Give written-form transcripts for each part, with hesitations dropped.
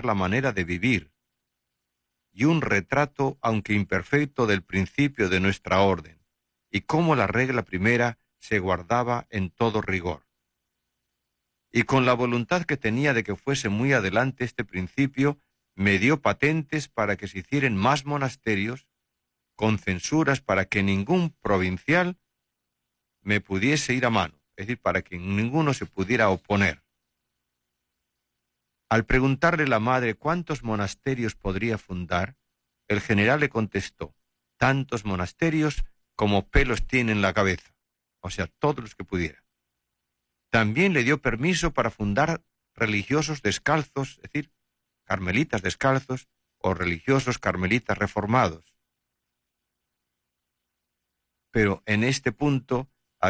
la manera de vivir y un retrato, aunque imperfecto, del principio de nuestra orden, y cómo la regla primera se guardaba en todo rigor. Y con la voluntad que tenía de que fuese muy adelante este principio, me dio patentes para que se hicieran más monasterios, con censuras para que ningún provincial me pudiese ir a mano, es decir, para que ninguno se pudiera oponer. Al preguntarle la madre cuántos monasterios podría fundar, el general le contestó: tantos monasterios como pelos tiene en la cabeza, o sea, todos los que pudiera. También le dio permiso para fundar religiosos descalzos, es decir, carmelitas descalzos o religiosos carmelitas reformados. Pero en este punto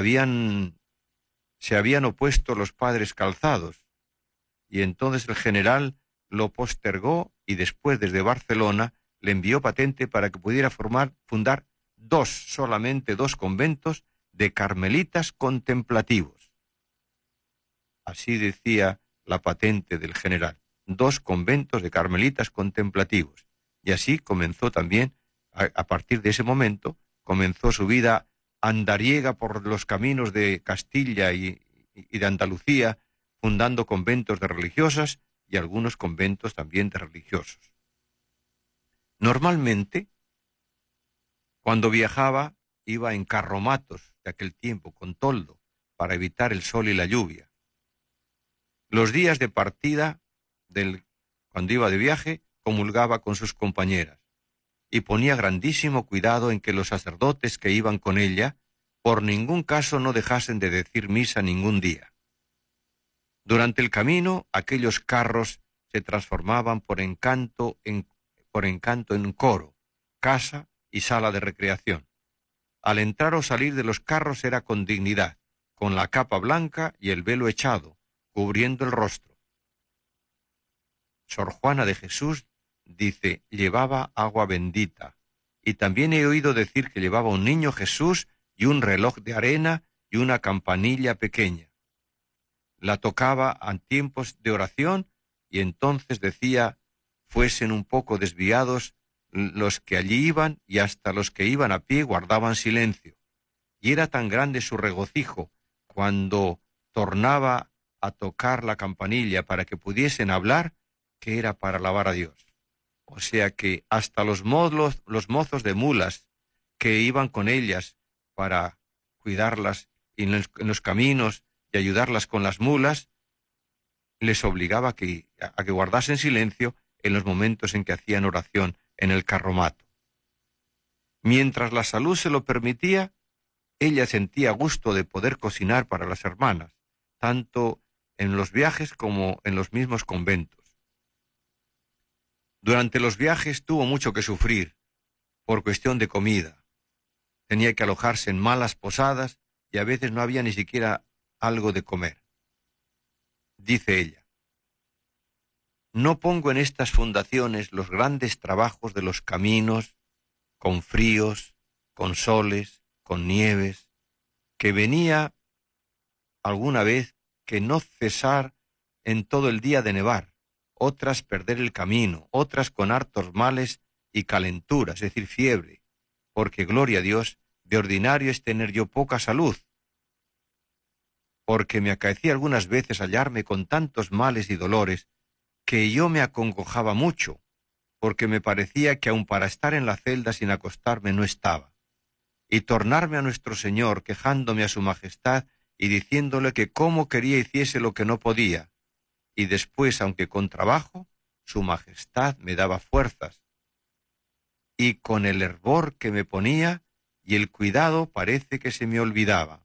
se habían opuesto los padres calzados, y entonces el general lo postergó y después desde Barcelona le envió patente para que pudiera fundar solamente dos conventos de carmelitas contemplativos. Así decía la patente del general, 2 conventos de carmelitas contemplativos. Y así comenzó también, a partir de ese momento, comenzó su vida andariega por los caminos de Castilla y de Andalucía, fundando conventos de religiosas y algunos conventos también de religiosos. Normalmente, cuando viajaba, iba en carromatos de aquel tiempo, con toldo, para evitar el sol y la lluvia. Los días de partida, cuando iba de viaje, comulgaba con sus compañeras y ponía grandísimo cuidado en que los sacerdotes que iban con ella por ningún caso no dejasen de decir misa ningún día. Durante el camino, aquellos carros se transformaban por encanto en coro, casa y sala de recreación. Al entrar o salir de los carros era con dignidad, con la capa blanca y el velo echado, cubriendo el rostro. Sor Juana de Jesús, dice, llevaba agua bendita, y también he oído decir que llevaba un niño Jesús y un reloj de arena y una campanilla pequeña. La tocaba en tiempos de oración y entonces decía fuesen un poco desviados los que allí iban y hasta los que iban a pie guardaban silencio. Y era tan grande su regocijo cuando tornaba a tocar la campanilla para que pudiesen hablar, que era para alabar a Dios. O sea que hasta los mozos de mulas que iban con ellas para cuidarlas en los caminos y ayudarlas con las mulas, les obligaba a que guardasen silencio en los momentos en que hacían oración en el carromato. Mientras la salud se lo permitía, ella sentía gusto de poder cocinar para las hermanas, tanto en los viajes como en los mismos conventos. Durante los viajes tuvo mucho que sufrir por cuestión de comida. Tenía que alojarse en malas posadas y a veces no había ni siquiera algo de comer. Dice ella: no pongo en estas fundaciones los grandes trabajos de los caminos, con fríos, con soles, con nieves, que venía alguna vez que no cesar en todo el día de nevar, otras perder el camino, otras con hartos males y calenturas, es decir, fiebre, porque, gloria a Dios, de ordinario es tener yo poca salud, porque me acaecía algunas veces hallarme con tantos males y dolores que yo me acongojaba mucho, porque me parecía que aun para estar en la celda sin acostarme no estaba, y tornarme a nuestro Señor quejándome a su majestad y diciéndole que cómo quería hiciese lo que no podía, y después, aunque con trabajo, su majestad me daba fuerzas, y con el hervor que me ponía y el cuidado parece que se me olvidaba.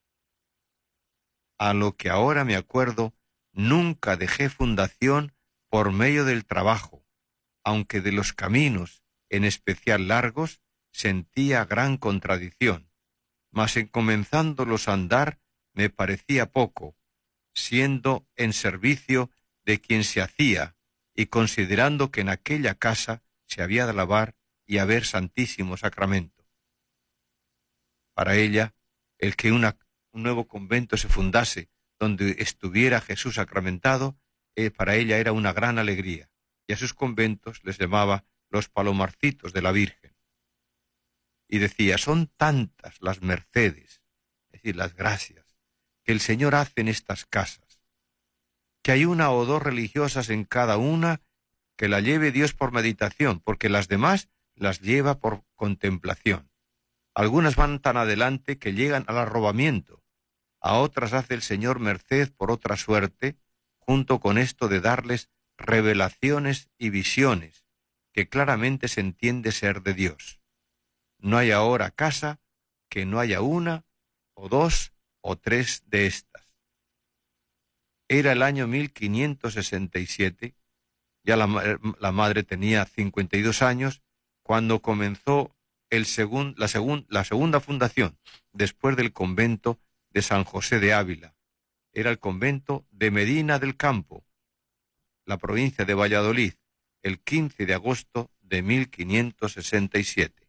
A lo que ahora me acuerdo, nunca dejé fundación por medio del trabajo, aunque de los caminos, en especial largos, sentía gran contradicción, mas en comenzándolos a andar me parecía poco, siendo en servicio de quien se hacía y considerando que en aquella casa se había de alabar y haber santísimo sacramento. Para ella, el que un nuevo convento se fundase donde estuviera Jesús sacramentado, para ella era una gran alegría, y a sus conventos les llamaba los palomarcitos de la Virgen. Y decía, son tantas las mercedes, es decir, las gracias, que el Señor hace en estas casas, que hay una o dos religiosas en cada una que la lleve Dios por meditación, porque las demás las lleva por contemplación. Algunas van tan adelante que llegan al arrobamiento, a otras hace el Señor merced por otra suerte, junto con esto de darles revelaciones y visiones, que claramente se entiende ser de Dios. No hay ahora casa que no haya una, o dos, o tres de estas. Era el año 1567, ya la madre tenía 52 años, cuando comenzó la segunda fundación, después del convento de San José de Ávila. Era el convento de Medina del Campo, la provincia de Valladolid, el 15 de agosto de 1567.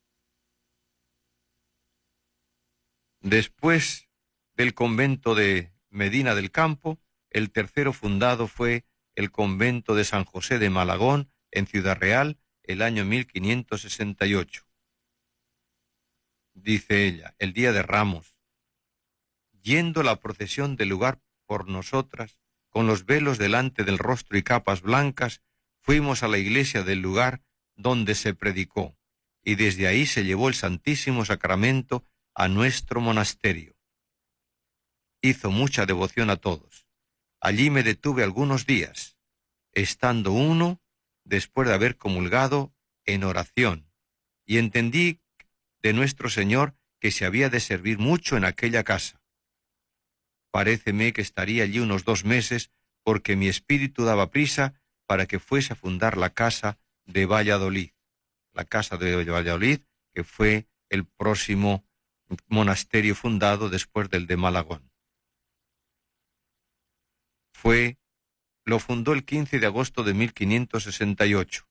Después del convento de Medina del Campo, el tercero fundado fue el convento de San José de Malagón, en Ciudad Real, el año 1568. Dice ella, el día de Ramos, yendo la procesión del lugar por nosotras, con los velos delante del rostro y capas blancas, fuimos a la iglesia del lugar donde se predicó, y desde ahí se llevó el Santísimo Sacramento a nuestro monasterio. Hizo mucha devoción a todos. Allí me detuve algunos días, estando uno, después de haber comulgado, en oración, y entendí de nuestro Señor que se había de servir mucho en aquella casa. Paréceme que estaría allí unos 2 meses, porque mi espíritu daba prisa para que fuese a fundar la casa de Valladolid. La casa de Valladolid, que fue el próximo monasterio fundado después del de Malagón. Lo fundó el 15 de agosto de 1568.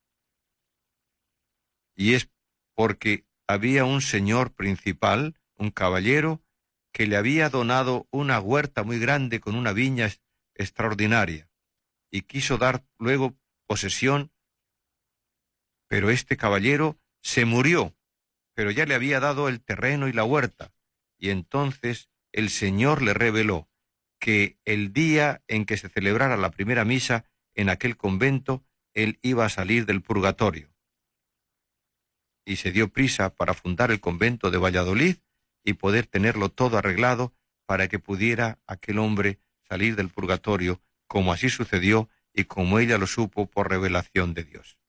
Y es porque había un señor principal, un caballero, que le había donado una huerta muy grande con una viña extraordinaria, y quiso dar luego posesión, pero este caballero se murió, pero ya le había dado el terreno y la huerta, y entonces el Señor le reveló que el día en que se celebrara la primera misa en aquel convento, él iba a salir del purgatorio. Y se dio prisa para fundar el convento de Valladolid y poder tenerlo todo arreglado para que pudiera aquel hombre salir del purgatorio, como así sucedió y como ella lo supo por revelación de Dios.